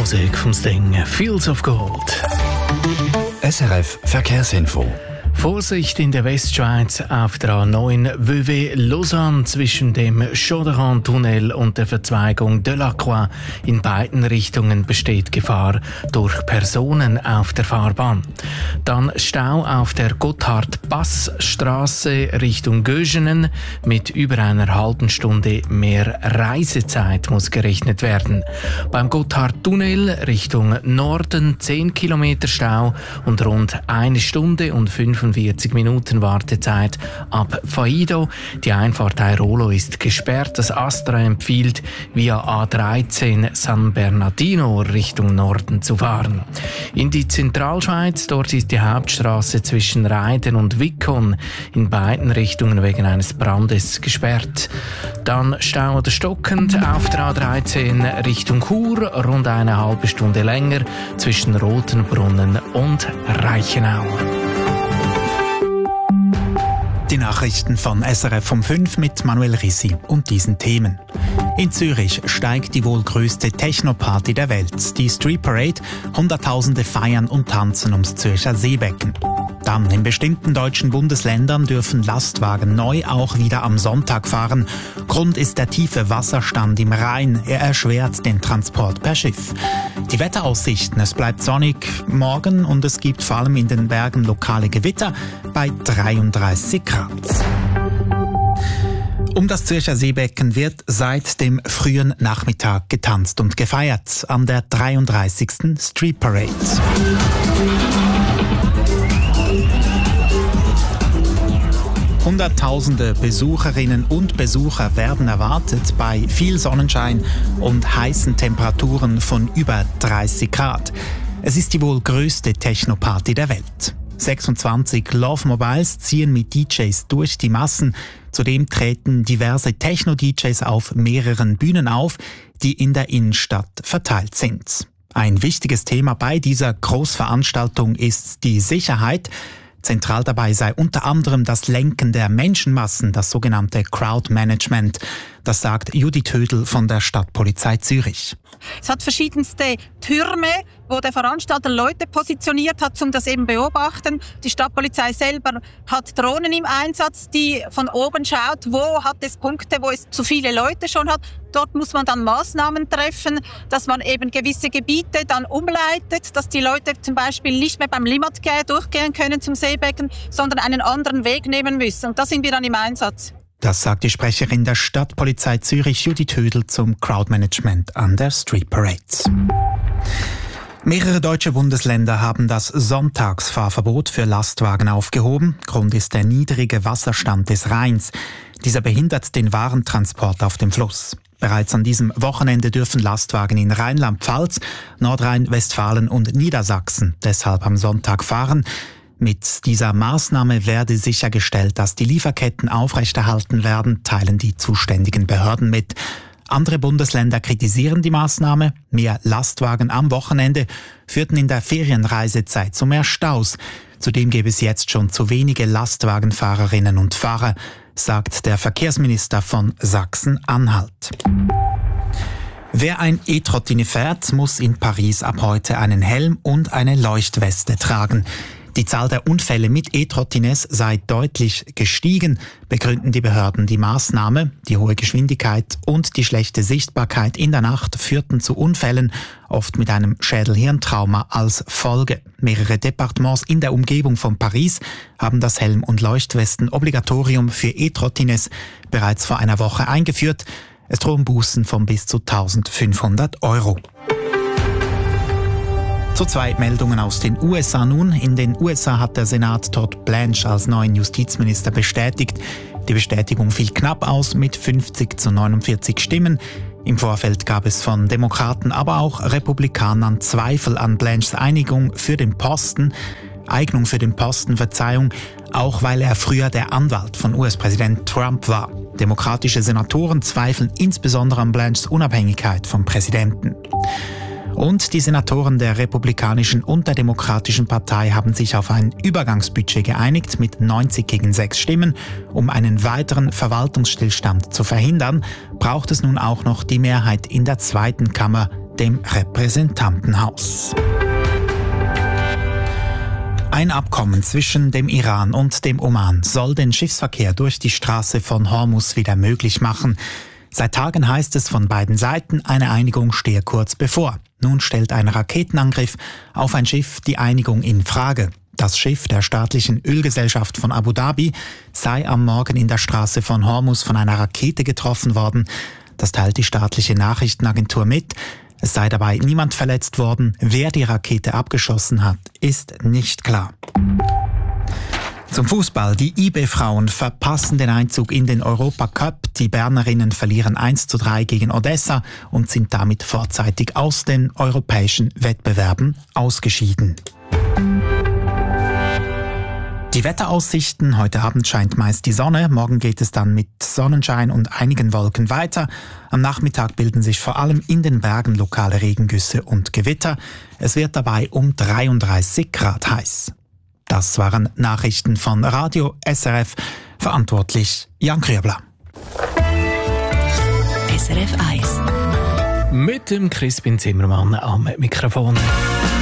Musik vom Sting Fields of Gold. SRF Verkehrsinfo. Vorsicht in der Westschweiz auf der A9 Vevey-Lausanne zwischen dem Chauderan-Tunnel und der Verzweigung de la Croix. In beiden Richtungen besteht Gefahr durch Personen auf der Fahrbahn. Dann Stau auf der Gotthard-Bass-Straße Richtung Göschenen. Mit über einer halben Stunde mehr Reisezeit muss gerechnet werden. Beim Gotthard-Tunnel Richtung Norden 10 Kilometer Stau und rund 1 Stunde und 45 Minuten Wartezeit ab Faido. Die Einfahrt Airolo ist gesperrt. Das Astra empfiehlt, via A13 San Bernardino Richtung Norden zu fahren. In die Zentralschweiz, dort ist die Hauptstraße zwischen Reiden und Wickon in beiden Richtungen wegen eines Brandes gesperrt. Dann Stau oder stockend auf der A13 Richtung Chur, rund eine halbe Stunde länger zwischen Rotenbrunnen und Reichenau. Die Nachrichten von SRF um 5 mit Manuel Risi und diesen Themen. In Zürich steigt die wohl größte Techno-Party der Welt, die Street Parade. Hunderttausende feiern und tanzen ums Zürcher Seebecken. Dann in bestimmten deutschen Bundesländern dürfen Lastwagen neu auch wieder am Sonntag fahren. Grund ist der tiefe Wasserstand im Rhein. Er erschwert den Transport per Schiff. Die Wetteraussichten: Es bleibt sonnig morgen und es gibt vor allem in den Bergen lokale Gewitter bei 33 Grad. Um das Zürcher Seebecken wird seit dem frühen Nachmittag getanzt und gefeiert an der 33. Street Parade. Hunderttausende Besucherinnen und Besucher werden erwartet bei viel Sonnenschein und heißen Temperaturen von über 30 Grad. Es ist die wohl größte Techno-Party der Welt. 26 Love Mobiles ziehen mit DJs durch die Massen. Zudem treten diverse Techno-DJs auf mehreren Bühnen auf, die in der Innenstadt verteilt sind. Ein wichtiges Thema bei dieser Großveranstaltung ist die Sicherheit. Zentral dabei sei unter anderem das Lenken der Menschenmassen, das sogenannte Crowd-Management. Das sagt Judith Hödel von der Stadtpolizei Zürich. Es hat verschiedenste Türme, wo der Veranstalter Leute positioniert hat, um das eben beobachten. Die Stadtpolizei selber hat Drohnen im Einsatz, die von oben schaut, wo hat es Punkte, wo es zu viele Leute schon hat. Dort muss man dann Maßnahmen treffen, dass man eben gewisse Gebiete dann umleitet, dass die Leute zum Beispiel nicht mehr beim Limmatquai durchgehen können zum Seebecken, sondern einen anderen Weg nehmen müssen. Und da sind wir dann im Einsatz. Das sagt die Sprecherin der Stadtpolizei Zürich, Judith Hödel, zum Crowdmanagement an der Street Parade. Mehrere deutsche Bundesländer haben das Sonntagsfahrverbot für Lastwagen aufgehoben. Grund ist der niedrige Wasserstand des Rheins. Dieser behindert den Warentransport auf dem Fluss. Bereits an diesem Wochenende dürfen Lastwagen in Rheinland-Pfalz, Nordrhein-Westfalen und Niedersachsen deshalb am Sonntag fahren. Mit dieser Maßnahme werde sichergestellt, dass die Lieferketten aufrechterhalten werden, teilen die zuständigen Behörden mit. Andere Bundesländer kritisieren die Maßnahme. Mehr Lastwagen am Wochenende führten in der Ferienreisezeit zu mehr Staus. Zudem gäbe es jetzt schon zu wenige Lastwagenfahrerinnen und Fahrer, sagt der Verkehrsminister von Sachsen-Anhalt. Wer ein E-Trottinett fährt, muss in Paris ab heute einen Helm und eine Leuchtweste tragen. Die Zahl der Unfälle mit E-Trottinetts sei deutlich gestiegen, begründen die Behörden die Maßnahme. Die hohe Geschwindigkeit und die schlechte Sichtbarkeit in der Nacht führten zu Unfällen, oft mit einem Schädel-Hirntrauma als Folge. Mehrere Departements in der Umgebung von Paris haben das Helm- und Leuchtwesten-Obligatorium für E-Trottinetts bereits vor einer Woche eingeführt. Es drohen Bußen von bis zu 1.500 €. So, 2 Meldungen aus den USA nun. In den USA hat der Senat Todd Blanche als neuen Justizminister bestätigt. Die Bestätigung fiel knapp aus mit 50 zu 49 Stimmen. Im Vorfeld gab es von Demokraten, aber auch Republikanern Zweifel an Blanches Eignung für den Posten, auch weil er früher der Anwalt von US-Präsident Trump war. Demokratische Senatoren zweifeln insbesondere an Blanches Unabhängigkeit vom Präsidenten. Und die Senatoren der Republikanischen und der Demokratischen Partei haben sich auf ein Übergangsbudget geeinigt mit 90 gegen 6 Stimmen. Um einen weiteren Verwaltungsstillstand zu verhindern, braucht es nun auch noch die Mehrheit in der zweiten Kammer dem Repräsentantenhaus. Ein Abkommen zwischen dem Iran und dem Oman soll den Schiffsverkehr durch die Straße von Hormuz wieder möglich machen. Seit Tagen heißt es von beiden Seiten, eine Einigung stehe kurz bevor. Nun stellt ein Raketenangriff auf ein Schiff die Einigung in Frage. Das Schiff der staatlichen Ölgesellschaft von Abu Dhabi sei am Morgen in der Straße von Hormuz von einer Rakete getroffen worden. Das teilt die staatliche Nachrichtenagentur mit. Es sei dabei niemand verletzt worden. Wer die Rakete abgeschossen hat, ist nicht klar. Zum Fußball. Die IB-Frauen verpassen den Einzug in den Europacup. Die Bernerinnen verlieren 1:3 gegen Odessa und sind damit vorzeitig aus den europäischen Wettbewerben ausgeschieden. Die Wetteraussichten: Heute Abend scheint meist die Sonne, morgen geht es dann mit Sonnenschein und einigen Wolken weiter. Am Nachmittag bilden sich vor allem in den Bergen lokale Regengüsse und Gewitter. Es wird dabei um 33 Grad heiß. Das waren Nachrichten von Radio SRF. Verantwortlich Jan Kriebler. SRF 1. Mit dem Crispin Zimmermann am Mikrofon.